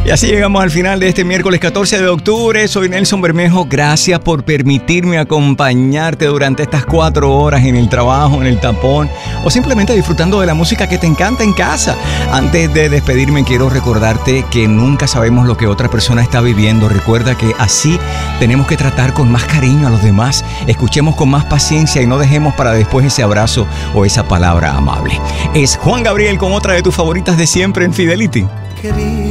Y así llegamos al final de este miércoles 14 de octubre. Soy Nelson Bermejo. Gracias por permitirme acompañarte durante estas 4 horas en el trabajo, en el tapón o simplemente disfrutando de la música que te encanta en casa. Antes de despedirme, quiero recordarte que nunca sabemos lo que otra persona está viviendo. Recuerda que así tenemos que tratar con más cariño a los demás. Escuchemos con más paciencia y no dejemos para después ese abrazo o esa palabra amable. Es Juan Gabriel con otra de tus favoritas de siempre en Fidelity.